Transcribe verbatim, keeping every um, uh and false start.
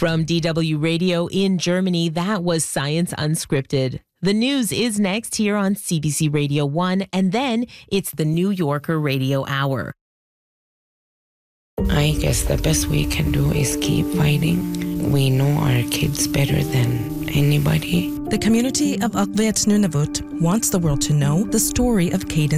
From D W Radio in Germany, that was Science Unscripted. The news is next here on C B C Radio one, and then it's the New Yorker Radio Hour. I guess the best we can do is keep fighting. We know our kids better than anybody. The community of Akvet Nunavut wants the world to know the story of Caden